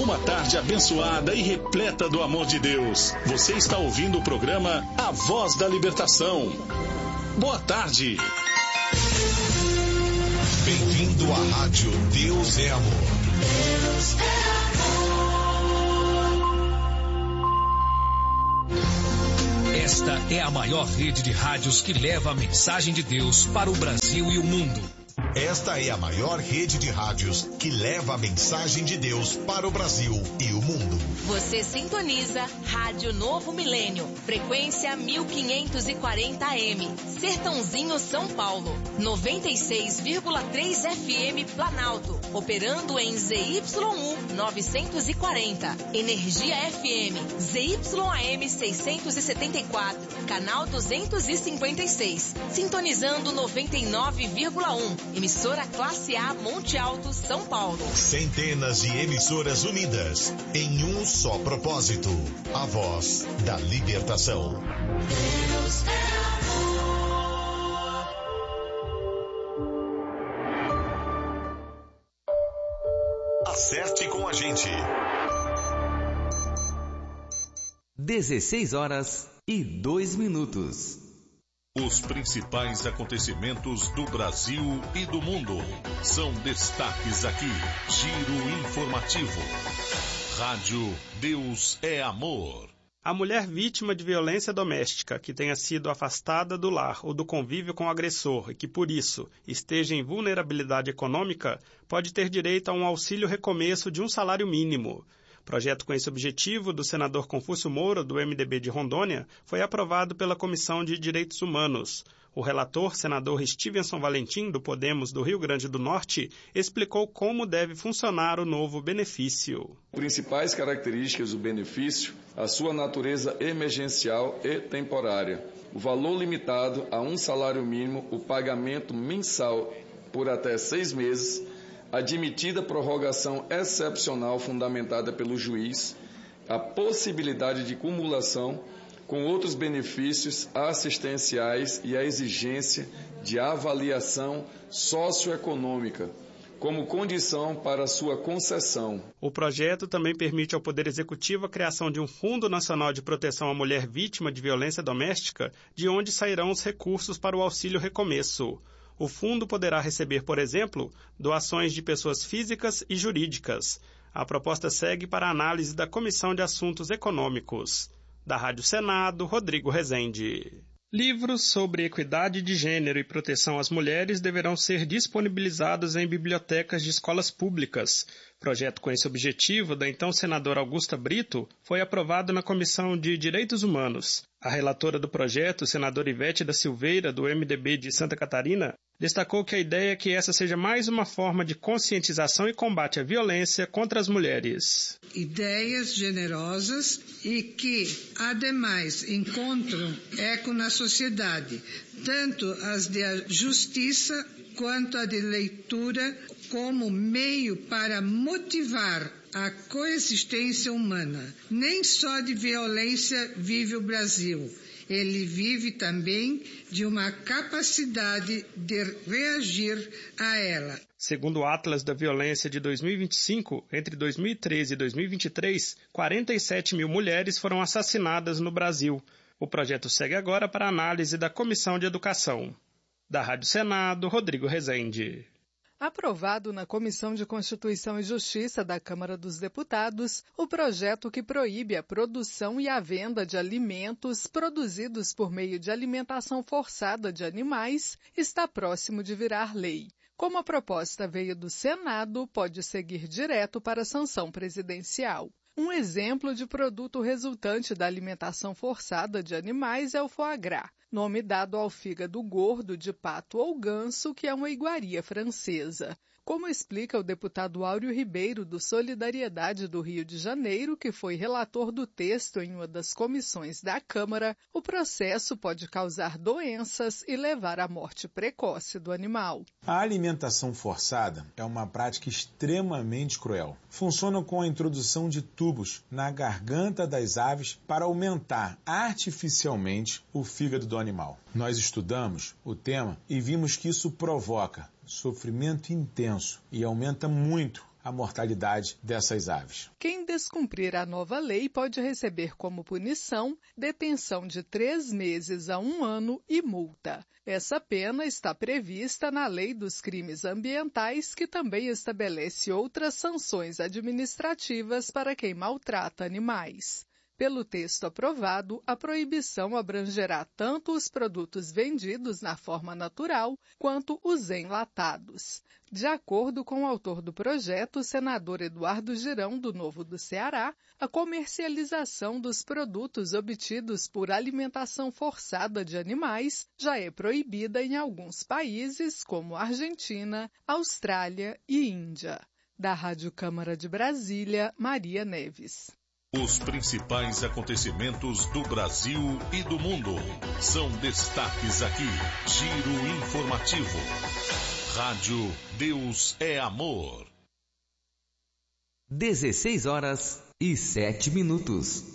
Uma tarde abençoada e repleta do amor de Deus. Você está ouvindo o programa A Voz da Libertação. Boa tarde. Bem-vindo à Rádio Deus é Amor. Deus é amor. Esta é a maior rede de rádios que leva a mensagem de Deus para o Brasil e o mundo. Esta é a maior rede de rádios que leva a mensagem de Deus para o Brasil e o mundo. Você sintoniza Rádio Novo Milênio, frequência 1540 AM, Sertãozinho, São Paulo, 96,3 FM Planalto, operando em ZYU 940, Energia FM, ZYAM 674, canal 256, sintonizando 99,1. Emissora Classe A Monte Alto, São Paulo. Centenas de emissoras unidas em um só propósito. A Voz da Libertação. Deus é amor. Acerte com a gente. 16h02. Os principais acontecimentos do Brasil e do mundo são destaques aqui. Giro informativo. Rádio Deus é Amor. A mulher vítima de violência doméstica que tenha sido afastada do lar ou do convívio com o agressor e que, por isso, esteja em vulnerabilidade econômica, pode ter direito a um auxílio recomeço de um salário mínimo. Projeto com esse objetivo do senador Confúcio Moura, do MDB de Rondônia, foi aprovado pela Comissão de Direitos Humanos. O relator, senador Stevenson Valentim, do Podemos do Rio Grande do Norte, explicou como deve funcionar o novo benefício. Principais características do benefício, a sua natureza emergencial e temporária, o valor limitado a um salário mínimo, o pagamento mensal por até 6 meses, admitida prorrogação excepcional fundamentada pelo juiz, a possibilidade de cumulação com outros benefícios assistenciais e a exigência de avaliação socioeconômica como condição para sua concessão. O projeto também permite ao Poder Executivo a criação de um Fundo Nacional de Proteção à Mulher Vítima de Violência Doméstica, de onde sairão os recursos para o auxílio recomeço. O fundo poderá receber, por exemplo, doações de pessoas físicas e jurídicas. A proposta segue para a análise da Comissão de Assuntos Econômicos. Da Rádio Senado, Rodrigo Rezende. Livros sobre equidade de gênero e proteção às mulheres deverão ser disponibilizados em bibliotecas de escolas públicas. Projeto com esse objetivo, da então senadora Augusta Brito, foi aprovado na Comissão de Direitos Humanos. A relatora do projeto, senadora Ivete da Silveira, do MDB de Santa Catarina, destacou que a ideia é que essa seja mais uma forma de conscientização e combate à violência contra as mulheres. Ideias generosas e que, ademais, encontram eco na sociedade, tanto as de justiça quanto a de leitura, como meio para motivar a coexistência humana. Nem só de violência vive o Brasil. Ele vive também de uma capacidade de reagir a ela. Segundo o Atlas da Violência de 2025, entre 2013 e 2023, 47 mil mulheres foram assassinadas no Brasil. O projeto segue agora para análise da Comissão de Educação. Da Rádio Senado, Rodrigo Rezende. Aprovado na Comissão de Constituição e Justiça da Câmara dos Deputados, o projeto que proíbe a produção e a venda de alimentos produzidos por meio de alimentação forçada de animais está próximo de virar lei. Como a proposta veio do Senado, pode seguir direto para a sanção presidencial. Um exemplo de produto resultante da alimentação forçada de animais é o foie gras, nome dado ao fígado gordo de pato ou ganso, que é uma iguaria francesa. Como explica o deputado Áureo Ribeiro, do Solidariedade do Rio de Janeiro, que foi relator do texto em uma das comissões da Câmara, o processo pode causar doenças e levar à morte precoce do animal. A alimentação forçada é uma prática extremamente cruel. Funciona com a introdução de tubos na garganta das aves para aumentar artificialmente o fígado do animal. Nós estudamos o tema e vimos que isso provoca sofrimento intenso e aumenta muito a mortalidade dessas aves. Quem descumprir a nova lei pode receber como punição detenção de 3 meses a 1 ano e multa. Essa pena está prevista na Lei dos Crimes Ambientais, que também estabelece outras sanções administrativas para quem maltrata animais. Pelo texto aprovado, a proibição abrangerá tanto os produtos vendidos na forma natural quanto os enlatados. De acordo com o autor do projeto, o senador Eduardo Girão, do Novo do Ceará, a comercialização dos produtos obtidos por alimentação forçada de animais já é proibida em alguns países, como Argentina, Austrália e Índia. Da Rádio Câmara de Brasília, Maria Neves. Os principais acontecimentos do Brasil e do mundo são destaques aqui. Giro informativo. Rádio Deus é Amor. 16 horas e 7 minutos.